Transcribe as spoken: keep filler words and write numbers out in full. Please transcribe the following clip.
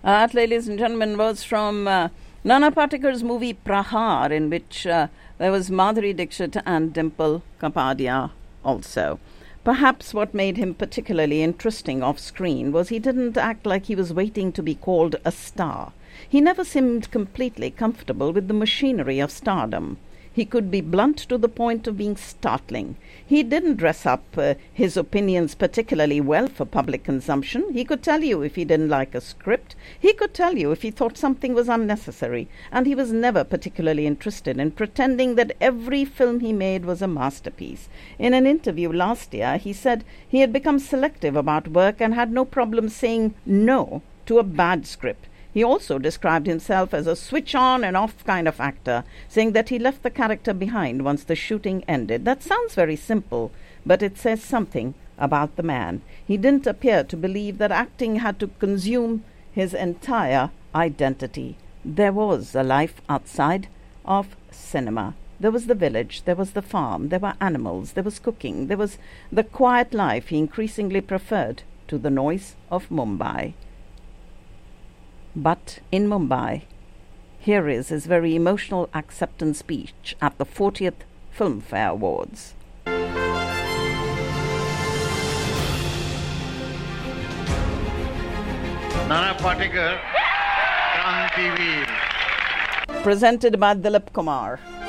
That, ladies and gentlemen, was from uh, Nana Pathakar's movie Prahar, in which uh, there was Madhuri Dixit and Dimple Kapadia also. Perhaps what made him particularly interesting off-screen was he didn't act like he was waiting to be called a star. He never seemed completely comfortable with the machinery of stardom. He could be blunt to the point of being startling. He didn't dress up uh, his opinions particularly well for public consumption. He could tell you if he didn't like a script. He could tell you if he thought something was unnecessary. And he was never particularly interested in pretending that every film he made was a masterpiece. In an interview last year, he said he had become selective about work and had no problem saying no to a bad script. He also described himself as a switch-on and off kind of actor, saying that he left the character behind once the shooting ended. That sounds very simple, but it says something about the man. He didn't appear to believe that acting had to consume his entire identity. There was a life outside of cinema. There was the village, there was the farm, there were animals, there was cooking, there was the quiet life he increasingly preferred to the noise of Mumbai. But in Mumbai, here is his very emotional acceptance speech at the fortieth Filmfare Awards. Nana Pathakar, Krantiveer. Presented by Dilip Kumar.